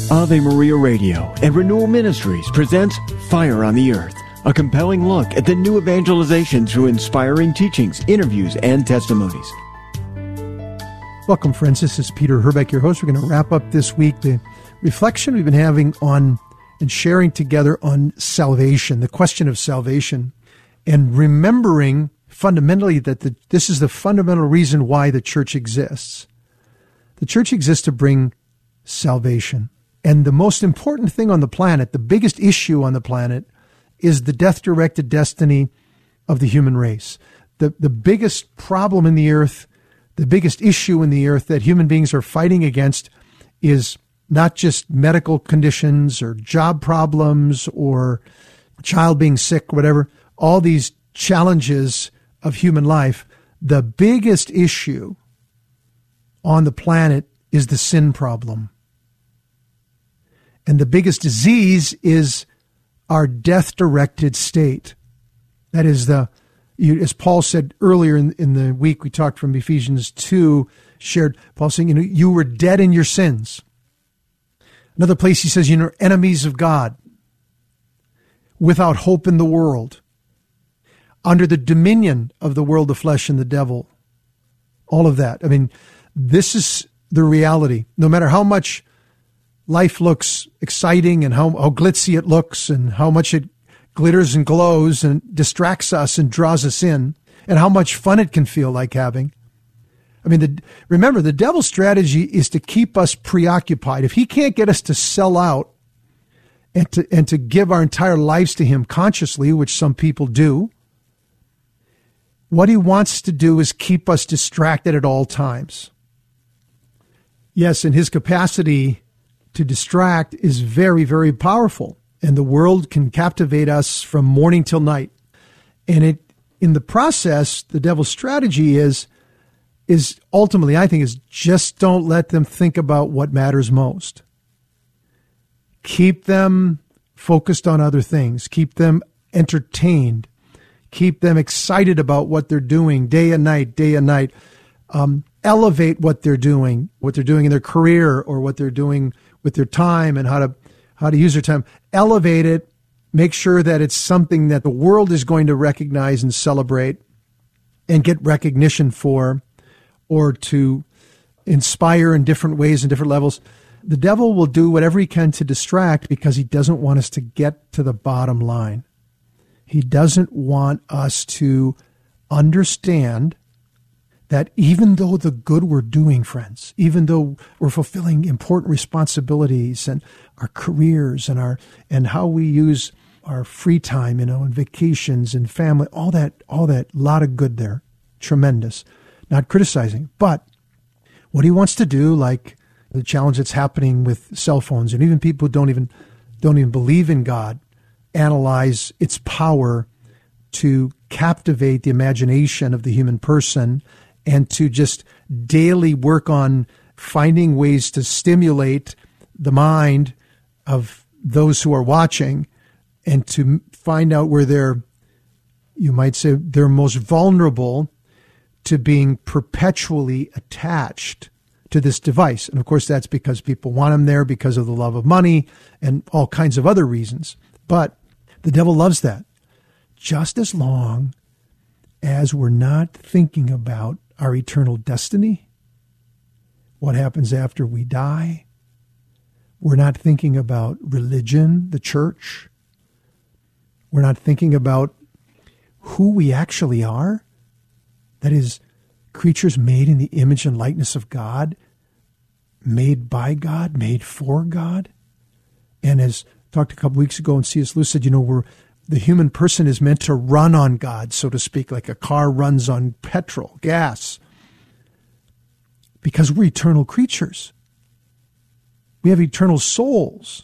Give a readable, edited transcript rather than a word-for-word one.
Ave Maria Radio and Renewal Ministries presents Fire on the Earth, a compelling look at the new evangelization through inspiring teachings, interviews, and testimonies. Welcome, friends. This is Peter Herbeck, your host. We're going to wrap up this week the reflection we've been having on and sharing together on salvation, the question of salvation, and remembering fundamentally that this is the fundamental reason why the church exists. The church exists to bring salvation. And the most important thing on the planet, the biggest issue on the planet, is the death-directed destiny of the human race. The biggest problem in the earth, the biggest issue in the earth that human beings are fighting against is not just medical conditions or job problems or a child being sick, whatever, all these challenges of human life. The biggest issue on the planet is the sin problem. And the biggest disease is our death-directed state. That is as Paul said earlier in the week, we talked from Ephesians 2, shared Paul saying, you were dead in your sins. Another place he says, enemies of God, without hope in the world, under the dominion of the world, the flesh, and the devil. All of that. I mean, this is the reality. No matter how much life looks exciting and how glitzy it looks and how much it glitters and glows and distracts us and draws us in and how much fun it can feel like having. I mean, remember, the devil's strategy is to keep us preoccupied. If he can't get us to sell out and to give our entire lives to him consciously, which some people do, what he wants to do is keep us distracted at all times. Yes, and his capacity to distract is very, very powerful. And the world can captivate us from morning till night. And in the process, the devil's strategy is ultimately, I think, is just don't let them think about what matters most. Keep them focused on other things. Keep them entertained. Keep them excited about what they're doing day and night. Elevate what they're doing in their career or what they're doing with their time and how to use their time. Elevate it. Make sure that it's something that the world is going to recognize and celebrate and get recognition for, or to inspire in different ways and different levels. The devil will do whatever he can to distract because he doesn't want us to get to the bottom line. He doesn't want us to understand that even though the good we're doing, friends, even though we're fulfilling important responsibilities and our careers and how we use our free time, and vacations and family, all that, lot of good there, tremendous. Not criticizing, but what he wants to do, like the challenge that's happening with cell phones, and even people who don't even believe in God, analyze its power to captivate the imagination of the human person and to just daily work on finding ways to stimulate the mind of those who are watching and to find out where you might say, they're most vulnerable to being perpetually attached to this device. And of course, that's because people want them there because of the love of money and all kinds of other reasons. But the devil loves that. Just as long as we're not thinking about our eternal destiny, what happens after we die, we're not thinking about religion, the church, we're not thinking about who we actually are, that is, creatures made in the image and likeness of God, made by God, made for God. And as talked a couple weeks ago, and C.S. Lewis said, the human person is meant to run on God, so to speak, like a car runs on petrol, gas, because we're eternal creatures. We have eternal souls.